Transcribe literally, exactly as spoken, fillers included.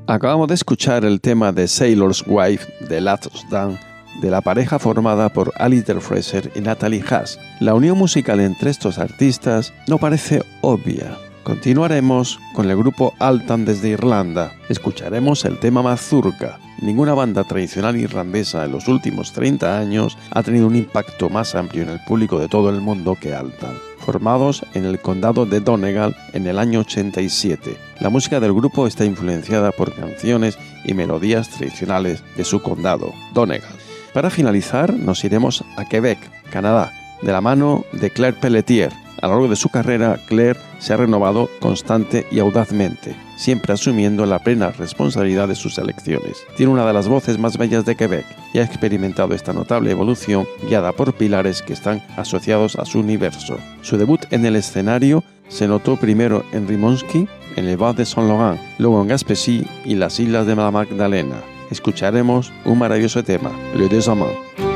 Acabamos de escuchar el tema de Sailor's Wife de Last Dance, de la pareja formada por Alistair Fraser y Natalie Haas. La unión musical entre estos artistas no parece obvia. Continuaremos con el grupo Altan desde Irlanda. Escucharemos el tema Mazurka. Ninguna banda tradicional irlandesa en los últimos treinta años ha tenido un impacto más amplio en el público de todo el mundo que Altan. Formados en el condado de Donegal en el año ochenta y siete. La música del grupo está influenciada por canciones y melodías tradicionales de su condado, Donegal. Para finalizar, nos iremos a Quebec, Canadá, de la mano de Claire Pelletier. A lo largo de su carrera, Claire se ha renovado constante y audazmente, siempre asumiendo la plena responsabilidad de sus elecciones. Tiene una de las voces más bellas de Quebec y ha experimentado esta notable evolución guiada por pilares que están asociados a su universo. Su debut en el escenario se notó primero en Rimouski, en el Val de Saint-Laurent, luego en Gaspésie y las Islas de la Magdalena. Escucharemos un maravilloso tema, Le Deux Amants.